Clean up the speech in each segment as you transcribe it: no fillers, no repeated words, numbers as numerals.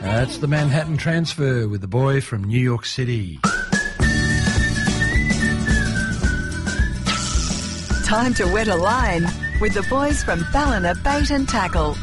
That's the Manhattan Transfer with the boy from New York City. Time to wet a line with the boys from Ballina Bait and Tackle.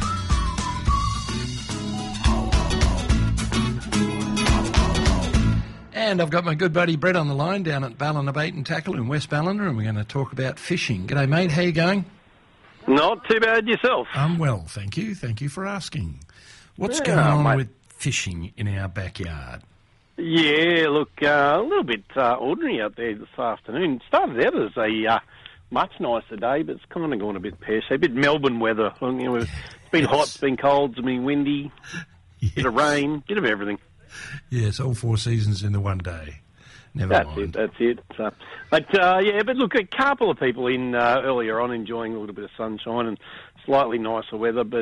And I've got my good buddy Brett on the line down at Ballina Bait and Tackle in West Ballina, and we're going to talk about fishing. G'day, mate. How you going? Not too bad yourself. I'm well, thank you. Thank you for asking. What's going on mate. with fishing in our backyard? Yeah, look, a little bit ordinary out there this afternoon. It started out as a much nicer day, but it's kind of gone a bit pear-shaped. A bit Melbourne weather. You know, it's been hot, it's been cold, it's been windy, bit of rain, bit of everything. Yes, all four seasons in the one day. Never mind. That's it. But look, a couple of people in earlier on enjoying a little bit of sunshine and slightly nicer weather. But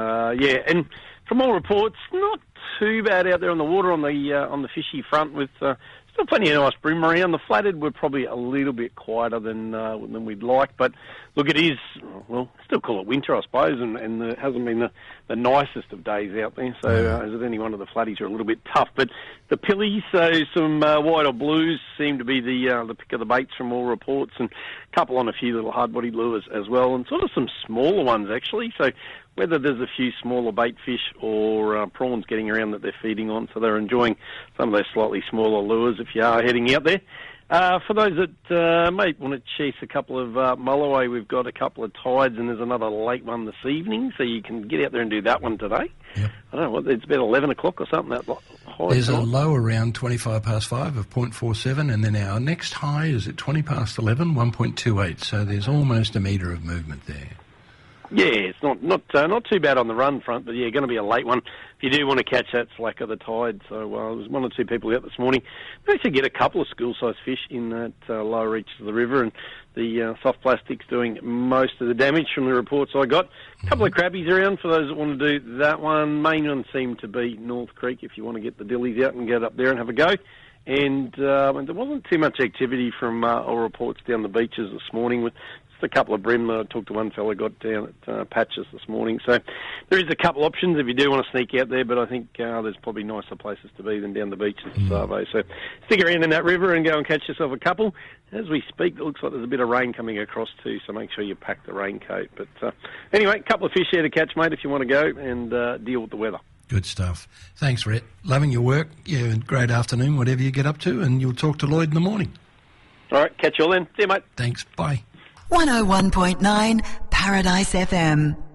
and from all reports, not too bad out there on the water on the fishy front with still plenty of nice bream around. The flathead were probably a little bit quieter than we'd like, but look, it is, well, still call it winter, I suppose, and it hasn't been the nicest of days out there, so as with any one of the flatties are a little bit tough. But the pillies, so some white or blues seem to be the pick of the baits from all reports, and a couple on a few little hard-bodied lures as well, and sort of some smaller ones actually, so whether there's a few smaller bait fish or prawns getting around that they're feeding on, so they're enjoying some of those slightly smaller lures if you are heading out there. For those that might want to chase a couple of mulloway, we've got a couple of tides and there's another late one this evening, so you can get out there and do that one today. Yep. I don't know, it's about 11 o'clock or something. That high There's tonight. a low around 25 past 5 of 0.47, and then our next high is at 20 past 11, 1.28, so there's almost a metre of movement there. Yeah, it's not too bad on the run front, but yeah, going to be a late one if you do want to catch that slack of the tide. So there's one or two people out this morning. We actually get a couple of school-sized fish in that lower reaches of the river, and the soft plastic's doing most of the damage from the reports I got. A couple of crabbies around for those that want to do that one. Main one seemed to be North Creek if you want to get the dillies out and get up there and have a go. And there wasn't too much activity from all reports down the beaches this morning with a couple of bream. I talked to one fella got down at Patches this morning. So there is a couple options if you do want to sneak out there, but I think there's probably nicer places to be than down the beaches at Savo. So stick around in that river and go and catch yourself a couple. As we speak, it looks like there's a bit of rain coming across too, so make sure you pack the raincoat. But anyway, a couple of fish here to catch, mate, if you want to go and deal with the weather. Good stuff. Thanks, Rhett. Loving your work. Yeah, great afternoon, whatever you get up to, and you'll talk to Lloyd in the morning. All right, catch you all then. See you, mate. Thanks. Bye. 101.9 Paradise FM.